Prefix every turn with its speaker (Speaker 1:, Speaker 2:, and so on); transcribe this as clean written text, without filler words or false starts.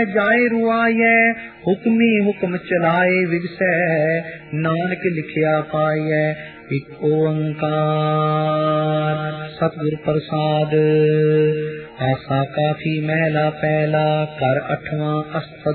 Speaker 1: ਜਾਏ ਰੁਆਈਐ, ਹੁਕਮੀ ਹੁਕਮ ਚਲਾਏ ਵਿਗਸੈ, ਨਾਨਕ ਲਿਖਿਆ ਪਾਈਐ। ਇਕ ਓੰਕਾਰ ਸਤਿਗੁਰ ਪ੍ਰਸਾਦ। ਆਸਾ ਕਾਫੀ ਮਹਿਲਾ ਪਹਿਲਾ, ਘਰ 8ਵਾਂ ਅਸਤਪਦੀ।